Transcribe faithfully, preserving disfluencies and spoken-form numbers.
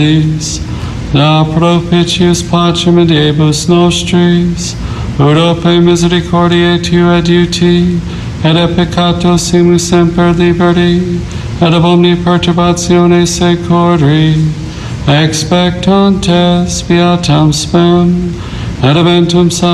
da propitius pacem et diebus nostris, Europe misericordiae tu adiuti, et a peccatos simus semper liberi, et ab omni perturbatione secori, expectantes beatam spem, et eventum salvationem